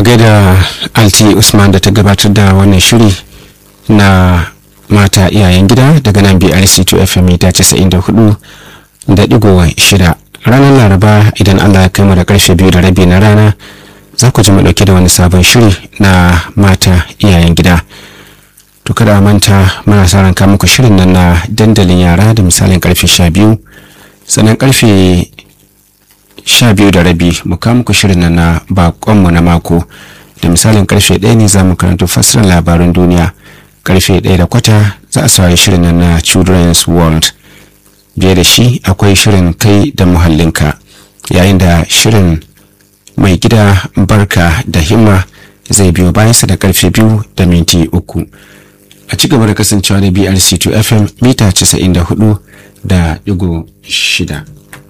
gaida Alti Usman da ta gabatar da wannan shiri na mata iyayen gida daga nan BRC2 FM ta 94.6 ranar Laraba idan Allah ya kai mu da karfe 2:30 na rana za ku ji mu dauke da wani sabon shiri na mata iyayen gida. To kada manta muna sa ran ka muku shirin nan na dandalin yara da misalin karfe 12 sannan karfe 12:30 mu kawo muku shirin nan na bakonmu na mako da misalin karfe 1 ne za mu karanta fassarar labaran duniya. Karfe 1:15 za a saurari shirin nan na Children's World. Biye da shi akwai shirin kai da muhallinka, yayin da shirin mai gida barka da himma zai biyo bayansa da karfe 2:03. A ci gaba da kasancewa da BRC2 FM mita 94.6.